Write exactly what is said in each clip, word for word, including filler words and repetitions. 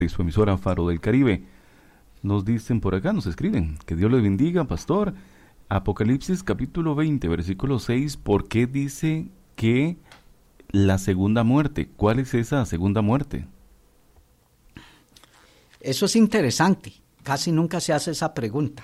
de su emisora Faro del Caribe. Nos dicen por acá, nos escriben, que Dios les bendiga, pastor. Apocalipsis capítulo veinte, versículo seis, ¿por qué dice que la segunda muerte? ¿Cuál es esa segunda muerte? Eso es interesante, casi nunca se hace esa pregunta.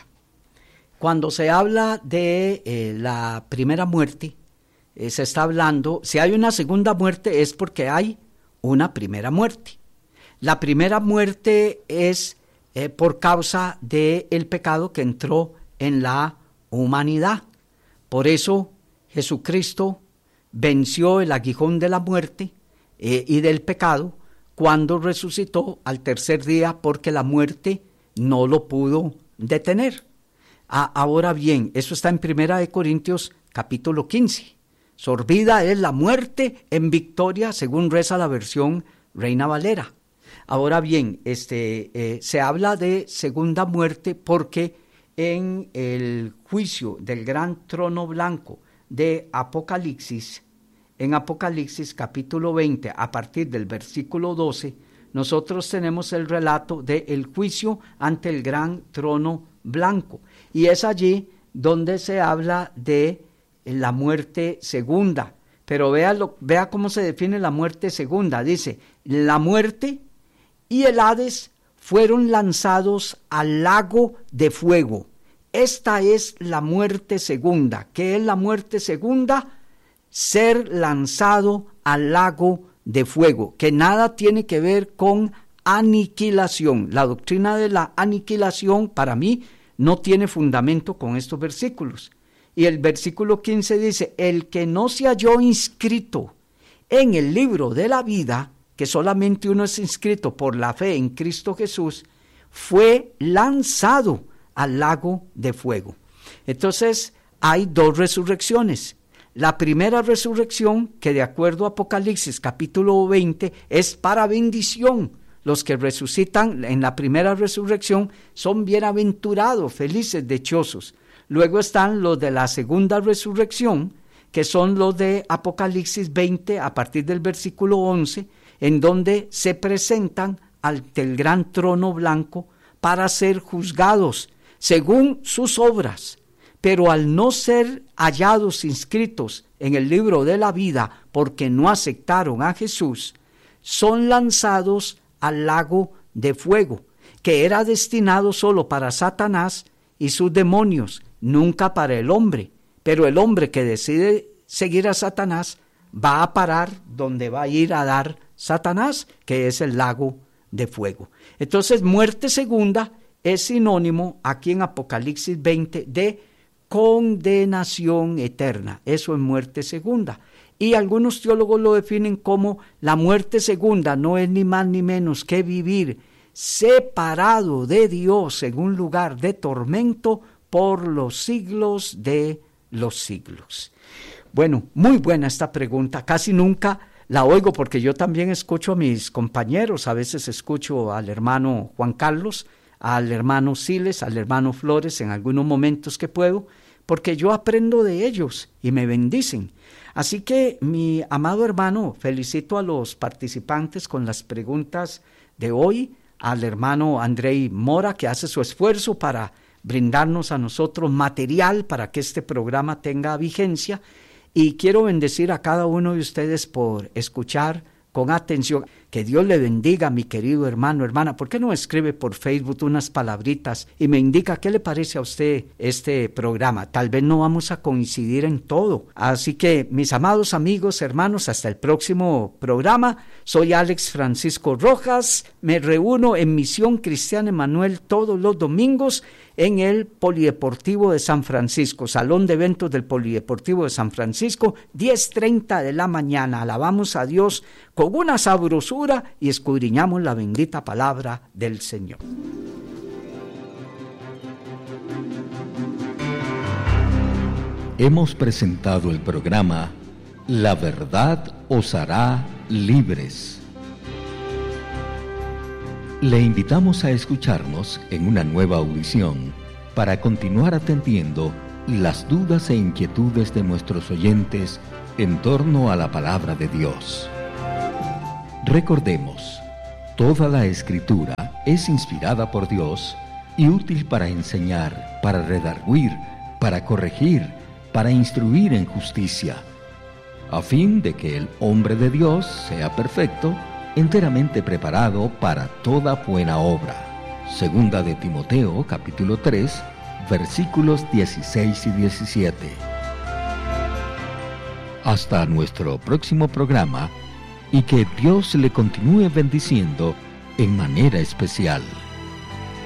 Cuando se habla de eh, la primera muerte, eh, se está hablando, si hay una segunda muerte es porque hay una primera muerte. La primera muerte es eh, por causa del pecado que entró en la humanidad. Por eso Jesucristo venció el aguijón de la muerte eh, y del pecado cuando resucitó al tercer día, porque la muerte no lo pudo detener. Ah, ahora bien, eso está en Primera de Corintios capítulo quince. Sorbida es la muerte en victoria, según reza la versión Reina Valera. Ahora bien, este, eh, se habla de segunda muerte porque en el juicio del gran trono blanco de Apocalipsis, en Apocalipsis capítulo veinte, a partir del versículo doce, nosotros tenemos el relato del juicio ante el gran trono blanco. Y es allí donde se habla de la muerte segunda. Pero vea, lo, vea cómo se define la muerte segunda. Dice, la muerte y el Hades fueron lanzados al lago de fuego. Esta es la muerte segunda. ¿Qué es la muerte segunda? Ser lanzado al lago de fuego, que nada tiene que ver con aniquilación. La doctrina de la aniquilación, para mí, no tiene fundamento con estos versículos. Y el versículo quince dice, el que no se halló inscrito en el libro de la vida, que solamente uno es inscrito por la fe en Cristo Jesús, fue lanzado al lago de fuego. Entonces, hay dos resurrecciones. La primera resurrección, que de acuerdo a Apocalipsis capítulo veinte, es para bendición. Los que resucitan en la primera resurrección son bienaventurados, felices, dichosos. Luego están los de la segunda resurrección, que son los de Apocalipsis veinte, a partir del versículo once, en donde se presentan ante el gran trono blanco para ser juzgados según sus obras. Pero al no ser hallados inscritos en el libro de la vida porque no aceptaron a Jesús, son lanzados al lago de fuego, que era destinado solo para Satanás y sus demonios, nunca para el hombre. Pero el hombre que decide seguir a Satanás va a parar donde va a ir a dar Satanás, que es el lago de fuego. Entonces, muerte segunda es sinónimo aquí en Apocalipsis veinte de condenación eterna. Eso es muerte segunda. Y algunos teólogos lo definen como la muerte segunda no es ni más ni menos que vivir separado de Dios en un lugar de tormento por los siglos de los siglos. Bueno, muy buena esta pregunta. Casi nunca la oigo porque yo también escucho a mis compañeros. A veces escucho al hermano Juan Carlos, al hermano Siles, al hermano Flores en algunos momentos que puedo, porque yo aprendo de ellos y me bendicen. Así que, mi amado hermano, felicito a los participantes con las preguntas de hoy, al hermano Andrei Mora, que hace su esfuerzo para brindarnos a nosotros material para que este programa tenga vigencia, y quiero bendecir a cada uno de ustedes por escuchar con atención. Que Dios le bendiga, mi querido hermano, hermana. ¿Por qué no escribe por Facebook unas palabritas y me indica qué le parece a usted este programa? Tal vez no vamos a coincidir en todo. Así que, mis amados amigos, hermanos, hasta el próximo programa. Soy Alex Francisco Rojas. Me reúno en Misión Cristiana Emanuel todos los domingos en el Polideportivo de San Francisco, Salón de Eventos del Polideportivo de San Francisco, diez treinta de la mañana. Alabamos a Dios con una sabrosura y escudriñamos la bendita palabra del Señor. Hemos presentado el programa La Verdad os hará libres. Le invitamos a escucharnos en una nueva audición para continuar atendiendo las dudas e inquietudes de nuestros oyentes en torno a la palabra de Dios. Recordemos, Toda la Escritura es inspirada por Dios y útil para enseñar, para redarguir, para corregir, para instruir en justicia, a fin de que el hombre de Dios sea perfecto, enteramente preparado para toda buena obra. Segunda de Timoteo, capítulo tres, versículos dieciséis y diecisiete. Hasta nuestro próximo programa, y que Dios le continúe bendiciendo en manera especial.